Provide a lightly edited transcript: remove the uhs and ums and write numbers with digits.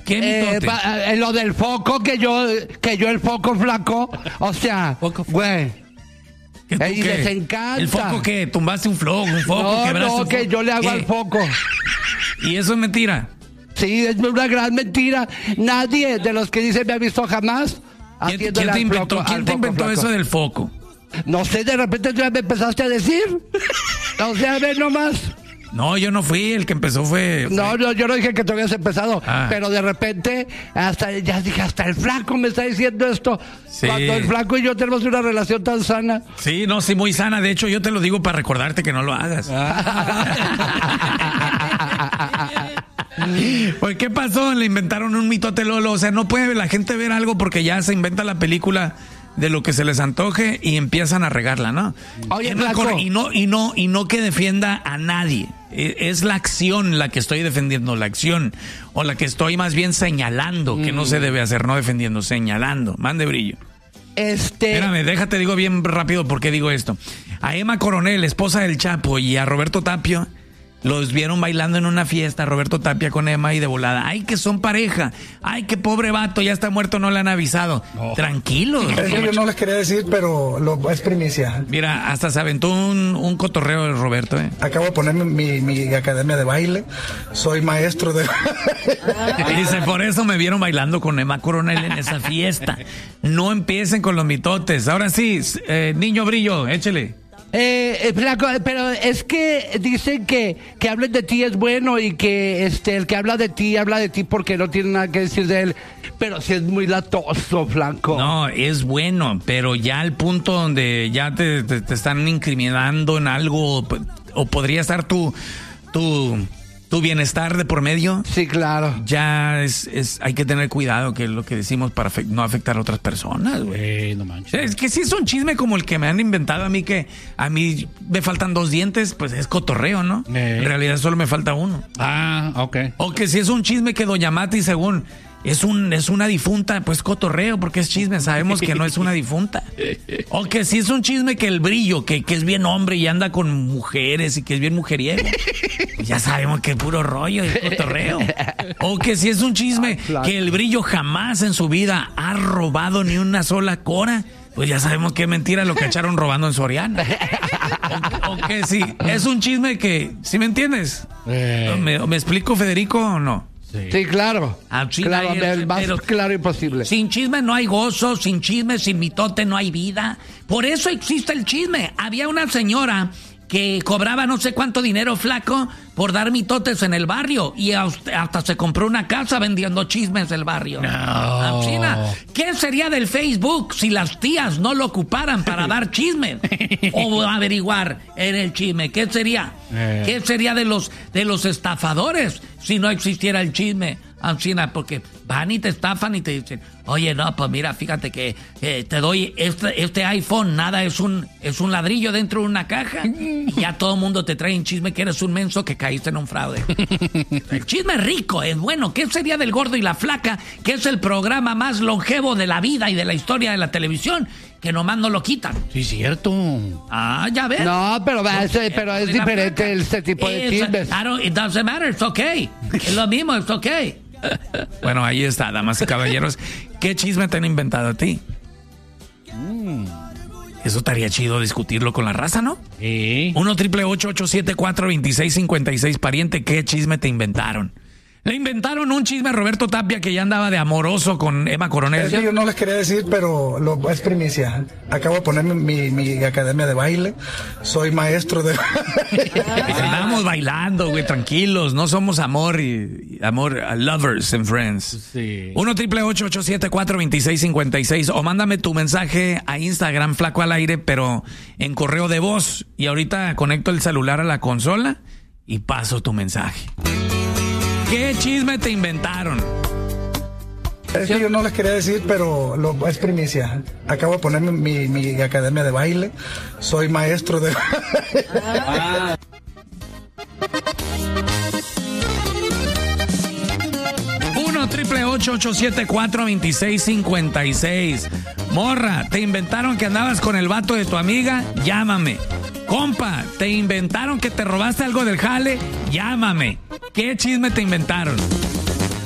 ¿Qué mitote? Lo del foco, que yo el foco flaco, o sea, güey. ¿Que tú Y qué? les encanta. ¿El foco qué? ¿Tumbaste un foco? No, ¿Quebraste no, un que foco? yo le hago ¿Qué? al foco. ¿Y eso es mentira? Sí, es una gran mentira. Nadie de los que dicen me ha visto jamás ¿Quién haciéndole te al inventó, foco- ¿quién al te foco inventó flaco. eso del foco? No sé, de repente tú ya me empezaste a decir. O sea, ve nomás. No, yo no fui, el que empezó fue... No, yo no dije que tú habías empezado, Ah. pero de repente ya dije, hasta el flaco me está diciendo esto. Sí. Cuando el flaco y yo tenemos una relación tan sana. Sí, no, sí, muy sana. De hecho, yo te lo digo para recordarte que no lo hagas. Pues, ¿qué pasó? Le inventaron un mitote Lolo. O sea, no puede la gente ver algo porque ya se inventa la película de lo que se les antoje y empiezan a regarla, ¿no? Oye, Es flaco. y no que defienda a nadie. Es la acción la que estoy defendiendo, la acción. O la que estoy más bien señalando, que no se debe hacer, no defendiendo, señalando. Mande brillo. Espérame, déjate, digo bien rápido por qué digo esto. A Emma Coronel, esposa del Chapo, y a Roberto Tapio, los vieron bailando en una fiesta, Roberto Tapia con Emma, y de volada, ay, que son pareja, ay, que pobre vato, ya está muerto, no le han avisado. No. Tranquilos. Eso yo no les quería decir, pero es primicia. Mira, hasta se aventó un cotorreo de Roberto, Acabo de poner mi academia de baile, soy maestro de... Dice, por eso me vieron bailando con Emma Coronel en esa fiesta. No empiecen con los mitotes. Ahora sí, niño brillo, échele. Flaco, pero es que dicen que hablen de ti es bueno y que el que habla de ti porque no tiene nada que decir de él. Pero si es muy latoso, Flaco. No, es bueno, pero ya al punto donde ya te están incriminando en algo, o podría estar tu bienestar de por medio. Sí, claro. Ya hay que tener cuidado, que es lo que decimos, para no afectar a otras personas, güey. No manches. Es que si es un chisme como el que me han inventado a mí, que a mí me faltan 2 dientes, pues es cotorreo, ¿no? En realidad solo me falta uno. Ah, ok. O que si es un chisme que Doña Mati, según es una difunta, pues cotorreo, porque es chisme, sabemos que no es una difunta. O que si es un chisme que el brillo, que es bien hombre y anda con mujeres y que es bien mujeriego, pues ya sabemos que es puro rollo y cotorreo. O que si es un chisme que el brillo jamás en su vida ha robado ni una sola cora, pues ya sabemos que es mentira, lo cacharon robando en Soriana. O que si es un chisme que, ¿sí me entiendes? ¿Me explico, Federico, o no? Sí, claro. Claro, más claro imposible. Sin chisme no hay gozo, sin chisme, sin mitote no hay vida. Por eso existe el chisme. Había una señora que cobraba no sé cuánto dinero, Flaco, por dar mitotes en el barrio, y hasta se compró una casa vendiendo chismes del barrio. No. China, ¿qué sería del Facebook si las tías no lo ocuparan para dar chismes o averiguar en el chisme? ¿Qué sería? ¿Qué sería de los estafadores si no existiera el chisme? China, porque van y te estafan y te dicen, oye, no, pues mira, fíjate que te doy este iPhone, nada, es un ladrillo dentro de una caja, y ya todo el mundo te trae en chisme que eres un menso que caíste en un fraude. El chisme es rico, es bueno. ¿Qué sería del Gordo y la Flaca, que es el programa más longevo de la vida y de la historia de la televisión, que nomás no lo quitan? Sí, cierto. Ah, ya ves. No, pero es diferente este tipo de chismes. It doesn't matter, it's okay. Es lo mismo, it's okay. Bueno, ahí está, damas y caballeros. ¿Qué chisme te han inventado a ti? Eso estaría chido discutirlo con la raza, ¿no? 1-888-874-2656. Pariente, ¿qué chisme te inventaron? Le inventaron un chisme a Roberto Tapia, que ya andaba de amoroso con Emma Coronel. Eso yo no les quería decir, pero es primicia. Acabo de poner mi academia de baile, soy maestro de... Andamos bailando, güey, tranquilos. No somos amor, lovers and friends. Sí. 1-888-874-2656. O mándame tu mensaje a Instagram, Flaco al Aire, pero en correo de voz. Y ahorita conecto el celular a la consola y paso tu mensaje. ¿Qué chisme te inventaron? Eso yo no les quería decir, pero es primicia. Acabo de poner mi academia de baile, soy maestro de... 1-888-874-2656. Morra, ¿te inventaron que andabas con el vato de tu amiga? Llámame. Compa, ¿te inventaron que te robaste algo del jale? Llámame. ¿Qué chisme te inventaron?